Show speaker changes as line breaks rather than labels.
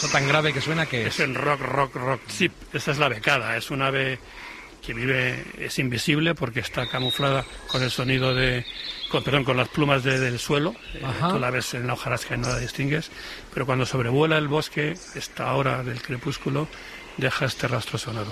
Eso tan grave que suena que
es el rock chip. Esa es la becada, es un ave que vive, es invisible porque está camuflada con el sonido con las plumas del suelo. Tú la ves en la hojarasca y no la distingues, pero cuando sobrevuela el bosque, esta hora del crepúsculo, deja este rastro sonoro.